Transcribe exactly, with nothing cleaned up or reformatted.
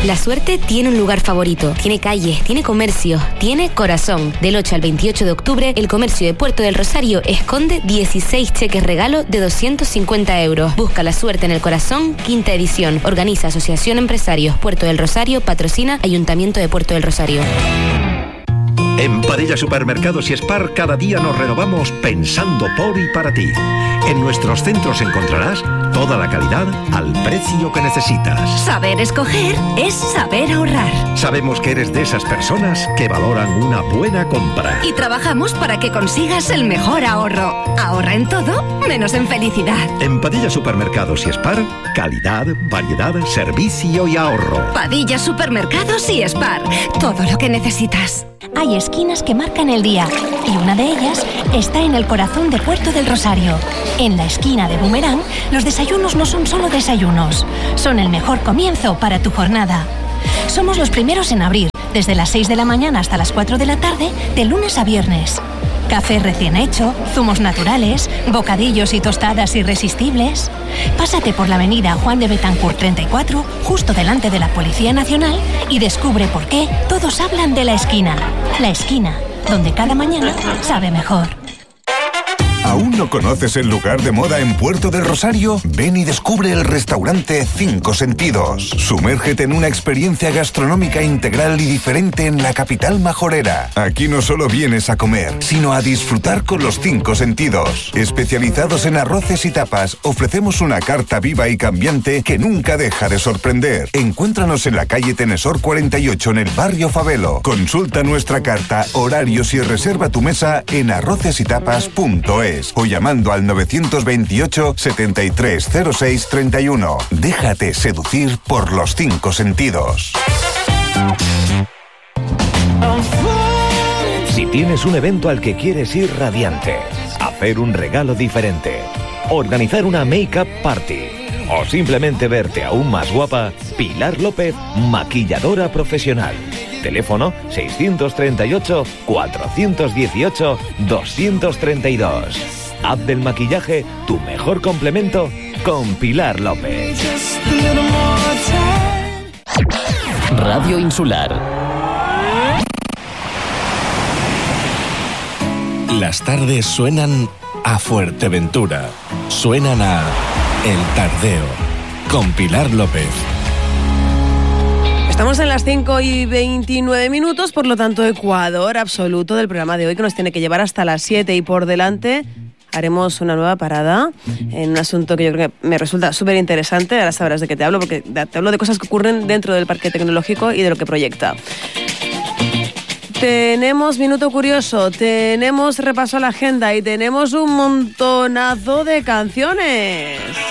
La suerte tiene un lugar favorito, tiene calles, tiene comercio, tiene corazón. Del ocho al veintiocho de octubre, el comercio de Puerto del Rosario esconde dieciséis cheques regalo de doscientos cincuenta euros. Busca la suerte en el corazón, quinta edición. Organiza Asociación Empresarios Puerto del Rosario, patrocina Ayuntamiento de Puerto del Rosario. En Padilla Supermercados y Spar cada día nos renovamos pensando por y para ti. En nuestros centros encontrarás toda la calidad al precio que necesitas. Saber escoger es saber ahorrar. Sabemos que eres de esas personas que valoran una buena compra. Y trabajamos para que consigas el mejor ahorro. Ahorra en todo, menos en felicidad. En Padilla Supermercados y Spar, calidad, variedad, servicio y ahorro. Padilla Supermercados y Spar, todo lo que necesitas. Hay esquinas que marcan el día y una de ellas está en el corazón de Puerto del Rosario. En la esquina de Boomerang, los desayunos no son solo desayunos, son el mejor comienzo para tu jornada. Somos los primeros en abrir, desde las seis de la mañana hasta las cuatro de la tarde, de lunes a viernes. Café recién hecho, zumos naturales, bocadillos y tostadas irresistibles. Pásate por la avenida Juan de Betancourt treinta y cuatro, justo delante de la Policía Nacional, y descubre por qué todos hablan de la esquina. La esquina, donde cada mañana sabe mejor. ¿Aún no conoces el lugar de moda en Puerto del Rosario? Ven y descubre el restaurante Cinco Sentidos. Sumérgete en una experiencia gastronómica integral y diferente en la capital majorera. Aquí no solo vienes a comer, sino a disfrutar con los cinco sentidos. Especializados en arroces y tapas, ofrecemos una carta viva y cambiante que nunca deja de sorprender. Encuéntranos en la calle Tenesor cuarenta y ocho en el barrio Favelo. Consulta nuestra carta, horarios y reserva tu mesa en arrocesytapas punto es. O llamando al novecientos veintiocho, setenta y tres cero seis treinta y uno. Déjate seducir por los cinco sentidos. Si tienes un evento al que quieres ir radiante, hacer un regalo diferente, organizar una make-up party o simplemente verte aún más guapa, Pilar López, maquilladora profesional. Teléfono seiscientos treinta y ocho, cuatrocientos dieciocho, doscientos treinta y dos. Haz del maquillaje tu mejor complemento con Pilar López. Radio Insular. Las tardes suenan a Fuerteventura. Suenan a El Tardeo con Pilar López. Estamos en las cinco y veintinueve minutos, por lo tanto, Ecuador absoluto del programa de hoy, que nos tiene que llevar hasta las siete, y por delante haremos una nueva parada en un asunto que yo creo que me resulta súper interesante. Ahora sabrás de qué te hablo, porque te hablo de cosas que ocurren dentro del parque tecnológico y de lo que proyecta. Tenemos Minuto Curioso, tenemos repaso a la agenda y tenemos un montonazo de canciones.